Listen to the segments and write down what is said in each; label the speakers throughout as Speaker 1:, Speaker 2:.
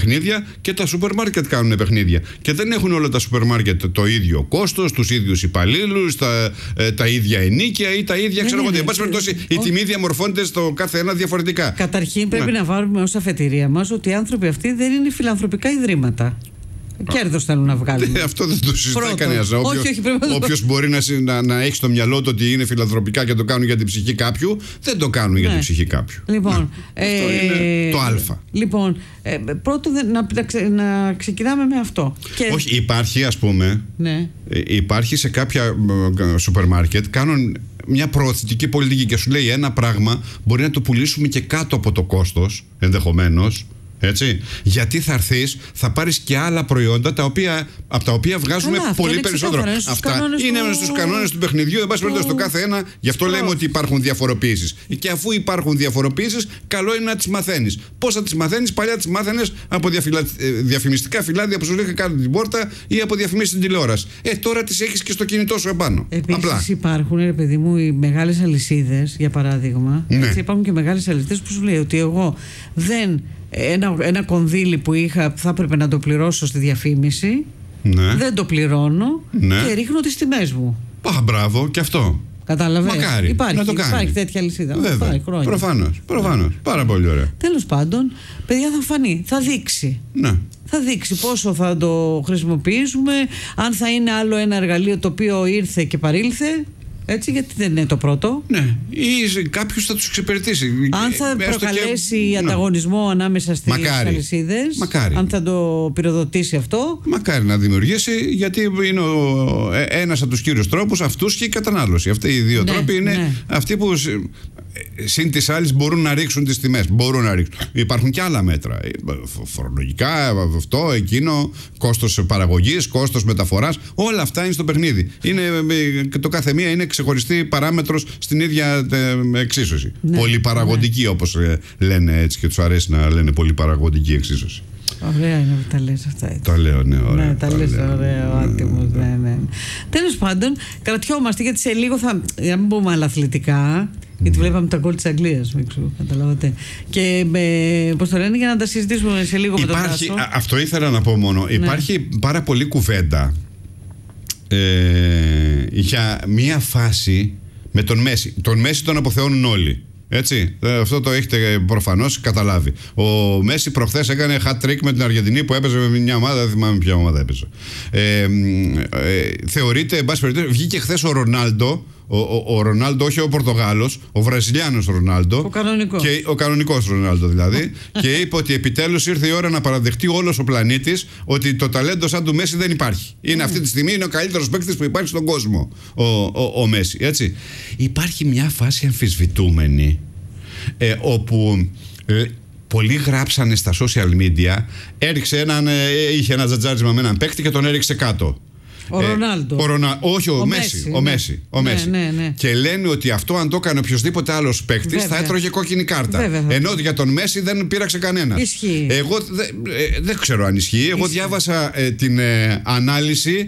Speaker 1: παιχνίδια και τα σούπερ μάρκετ κάνουν παιχνίδια. Και δεν έχουν όλα τα σούπερ μάρκετ το ίδιο κόστος, τους ίδιους υπαλλήλους, τα ίδια ενίκια ή τα ίδια. Ξέρω εγώ. Εν πάση περιπτώσει, η τιμή διαμορφώνεται στο κάθε ένα διαφορετικά.
Speaker 2: Καταρχήν, πρέπει να βάλουμε ως αφετηρία μας ότι οι άνθρωποι αυτοί δεν είναι φιλανθρωπικά ιδρύματα. Κέρδος θέλουν να βγάλουν.
Speaker 1: Αυτό δεν το συζητάει κανένας. Όποιος μπορεί να έχει στο μυαλό του ότι είναι φιλανθρωπικά και το κάνουν για την ψυχή κάποιου, δεν το κάνουν για την ψυχή κάποιου.
Speaker 2: Λοιπόν,
Speaker 1: αυτό είναι το Α.
Speaker 2: Λοιπόν, πρώτον να ξεκινάμε με αυτό.
Speaker 1: Όχι, υπάρχει, ας πούμε, υπάρχει σε κάποια σούπερ μάρκετ, κάνουν μια προωθητική πολιτική και σου λέει ένα πράγμα μπορεί να το πουλήσουμε και κάτω από το κόστος, ενδεχομένως. Έτσι. Γιατί θα έρθεις, θα πάρεις και άλλα προϊόντα από τα οποία βγάζουμε πολύ περισσότερο. Αυτά είναι στους κανόνες του παιχνιδιού, εν πάση περιπτώσει το κάθε ένα. Γι' αυτό λέμε ότι υπάρχουν διαφοροποιήσεις. Και αφού υπάρχουν διαφοροποιήσεις, καλό είναι να τις μαθαίνεις. Πώς θα τις μαθαίνεις? Παλιά τις μάθαινες από διαφημιστικά φυλάδια που σου ρίχνουν κάτω την πόρτα ή από διαφημίσεις στην τηλεόραση. Τώρα τις έχεις και στο κινητό σου επάνω.
Speaker 2: Επίσης υπάρχουν, ρε παιδί μου, οι μεγάλες αλυσίδες, για παράδειγμα. Έτσι, υπάρχουν και μεγάλες αλυσίδες που σου λέει ότι εγώ δεν. Ένα κονδύλι που είχα θα έπρεπε να το πληρώσω στη διαφήμιση. Δεν το πληρώνω και ρίχνω τις τιμές μου.
Speaker 1: Μπράβο, και αυτό.
Speaker 2: Κατάλαβες.
Speaker 1: Μακάρι
Speaker 2: υπάρχει τέτοια αλυσίδα.
Speaker 1: Προφανώς. Πάρα πολύ ωραία.
Speaker 2: Τέλος πάντων, παιδιά, θα φανεί. Θα δείξει. Θα δείξει πόσο θα το χρησιμοποιήσουμε. Αν θα είναι άλλο ένα εργαλείο το οποίο ήρθε και παρήλθε. Έτσι, γιατί δεν είναι το πρώτο.
Speaker 1: Ναι, ή κάποιος θα τους εξυπηρετήσει.
Speaker 2: Αν θα προκαλέσει ανταγωνισμό ανάμεσα στις αλυσίδες.
Speaker 1: Μακάρι.
Speaker 2: Αν θα το πυροδοτήσει αυτό.
Speaker 1: Μακάρι να δημιουργήσει, γιατί είναι ένας από τους κύριους τρόπους αυτούς και η κατανάλωση. Αυτοί οι δύο τρόποι είναι αυτοί που συν τις άλλες μπορούν να ρίξουν τις τιμές. Μπορούν να ρίξουν. Υπάρχουν και άλλα μέτρα. Φορολογικά, αυτό, εκείνο, κόστος παραγωγής, κόστος μεταφοράς. Όλα αυτά είναι στο παιχνίδι. Το κάθε μία είναι ξεχωριστή παράμετρος στην ίδια εξίσωση. Πολυπαραγωγική, όπως λένε έτσι, και τους αρέσει να λένε πολυπαραγωγική εξίσωση.
Speaker 2: Ωραία είναι που τα λες αυτά έτσι.
Speaker 1: Τα λέω, ναι, ωραία.
Speaker 2: Ναι, τα λες ωραίο, άτιμος, ναι. Τέλος πάντων, κρατιόμαστε, γιατί σε λίγο θα μην πούμε άλλα αθλητικά, γιατί βλέπαμε τα γκολ της Αγγλίας, καταλάβατε. Και πώς το λένε, για να τα συζητήσουμε σε λίγο με τον Τάσο.
Speaker 1: Αυτό ήθελα να πω μόνο. Υπάρχει πάρα πολλή κουβέντα για μία φάση με τον Μέση. Τον Μέση τον αποθεώνουν όλοι. Έτσι, αυτό το έχετε προφανώς καταλάβει. Ο Μέση προχθές έκανε hat-trick με την Αργεντινή που έπαιζε με μια ομάδα, δεν θυμάμαι ποια ομάδα έπαιζε. Θεωρείται, εν πάση περιπτώσει, βγήκε χθες ο Ρονάλντο, ο Ρονάλντο, όχι ο Πορτογάλος, ο Βραζιλιάνος Ρονάλντο. Ο κανονικός Ρονάλντο δηλαδή. Και είπε ότι επιτέλους ήρθε η ώρα να παραδεχτεί όλος ο πλανήτης ότι το ταλέντο σαν του Μέση δεν υπάρχει. Είναι αυτή τη στιγμή είναι ο καλύτερος παίκτης που υπάρχει στον κόσμο, ο Μέση. Έτσι. Υπάρχει μια φάση αμφισβητούμενη όπου πολλοί γράψανε στα social media, είχε ένα τζατζάρισμα με έναν παίκτη και τον έριξε κάτω.
Speaker 2: Ο Ρονάλντο.
Speaker 1: Όχι, ο Μέση.
Speaker 2: Ναι.
Speaker 1: Και λένε ότι αυτό, αν το έκανε οποιοδήποτε άλλος παίκτης, θα έτρωγε κόκκινη κάρτα. Ενώ για τον Μέση δεν πείραξε κανένα.
Speaker 2: Ισχύει.
Speaker 1: Εγώ δεν ξέρω αν ισχύει. Εγώ διάβασα την ανάλυση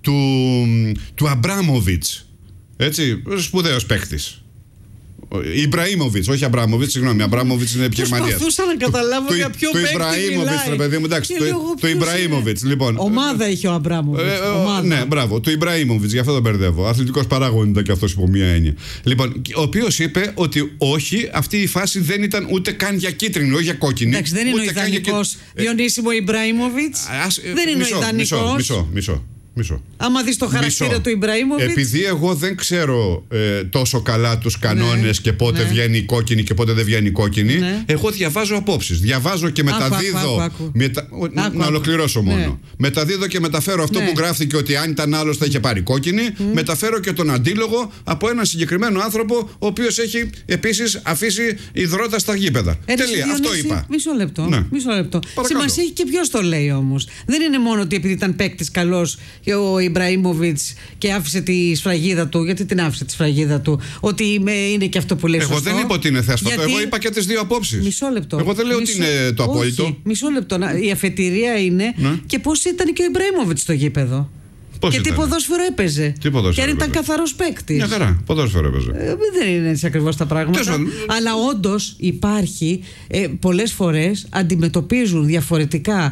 Speaker 1: του Αμπράμοβιτς. Έτσι, σπουδαίος παίκτης. Ιμπραήμοβιτς, όχι Αμπράμοβιτς, συγγνώμη. Αμπράμοβιτς είναι επιχειρηματίας.
Speaker 2: Προσπαθούσα να καταλάβω για ποιο παίκτη μιλάει.
Speaker 1: Το Ιμπραήμοβιτς, ρε παιδί μου, εντάξει. Το Ιμπραήμοβιτς, λοιπόν.
Speaker 2: Ομάδα είχε ο Αμπράμοβιτς.
Speaker 1: Ναι, μπράβο. Το Ιμπραήμοβιτς, γι' αυτό τον μπερδεύω. Αθλητικός παράγων ήταν και αυτός υπό μία έννοια. Λοιπόν, ο οποίος είπε ότι όχι, αυτή η φάση δεν ήταν ούτε καν για κίτρινη, όχι για κόκκινη.
Speaker 2: Εντάξει, δεν είναι ο ιδανικός Διονύσιμο Ιμπραήμοβιτς. Δεν είναι ο ιδανικός.
Speaker 1: Μισό.
Speaker 2: Άμα δεις το χαρακτήρα του Ιμπραήμοβιτς.
Speaker 1: Επειδή εγώ δεν ξέρω τόσο καλά τους κανόνες και πότε βγαίνει η κόκκινη και πότε δεν βγαίνει η κόκκινη, εγώ διαβάζω απόψεις. Διαβάζω και μεταδίδω. Να ολοκληρώσω μόνο. Μεταδίδω και μεταφέρω αυτό που γράφτηκε ότι αν ήταν άλλος θα είχε πάρει κόκκινη. Μεταφέρω και τον αντίλογο από έναν συγκεκριμένο άνθρωπο, ο οποίος έχει επίσης αφήσει υδρότα στα γήπεδα. Τελεία. Αυτό είπα.
Speaker 2: Μισό λεπτό. Σημασία έχει και ποιος το λέει όμως. Δεν είναι μόνο ότι επειδή ήταν παίκτης καλός και ο Ιμπραήμοβιτς και άφησε τη σφραγίδα του. Γιατί την άφησε τη σφραγίδα του? Ότι είναι και αυτό που λέει σωστό.
Speaker 1: Εγώ δεν είπα ότι είναι θέσπατο. Εγώ είπα και τις δύο απόψεις.
Speaker 2: Μισό λεπτό.
Speaker 1: Εγώ δεν λέω ότι είναι το απόλυτο.
Speaker 2: Όχι, μισό λεπτό. Η αφετηρία είναι και πώς ήταν και ο Ιμπραήμοβιτς στο γήπεδο. Και τι ποδόσφαιρο έπαιζε. Και αν ήταν καθαρός παίκτης.
Speaker 1: Μια χαρά, ποδόσφαιρο έπαιζε.
Speaker 2: Δεν είναι έτσι ακριβώς τα πράγματα. Αλλά όντως υπάρχει, πολλές φορές αντιμετωπίζουν διαφορετικά